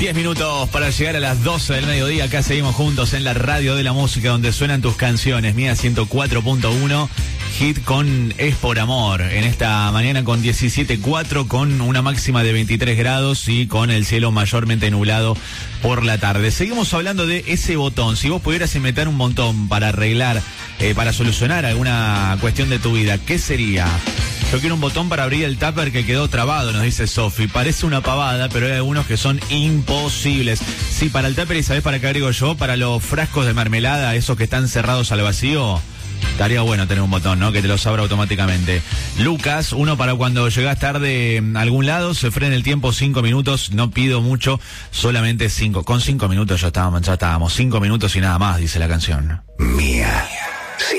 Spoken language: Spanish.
10 minutos para llegar a las 12 del mediodía. Acá seguimos juntos en la radio de la música, donde suenan tus canciones. Mía 104.1, hit con Es por Amor. En esta mañana con 17.4, con una máxima de 23 grados y con el cielo mayormente nublado por la tarde. Seguimos hablando de ese botón. Si vos pudieras inventar un botón para arreglar, para solucionar alguna cuestión de tu vida, ¿qué sería? Yo quiero un botón para abrir el tupper que quedó trabado, nos dice Sofi. Parece una pavada, pero hay algunos que son imposibles. Sí, para el tupper, ¿y sabés para qué agrego yo? Para los frascos de mermelada, esos que están cerrados al vacío. Estaría bueno tener un botón, ¿no? Que te los abra automáticamente. Lucas, uno para cuando llegás tarde a algún lado, se frena el tiempo 5 minutos, no pido mucho, solamente 5. Con 5 minutos ya estábamos 5 minutos y nada más, dice la canción. Mía.